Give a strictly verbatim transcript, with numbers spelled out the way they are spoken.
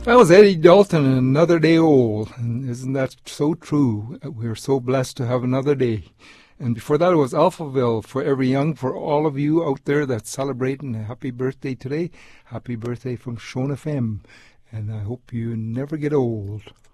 That was Eddie Dalton, Another Day Old. And isn't that so true? We're so blessed to have another day. And before that, it was Alphaville, Forever Young, for all of you out there that's celebrating a happy birthday today. Happy birthday from Shone F M. And I hope you never get old.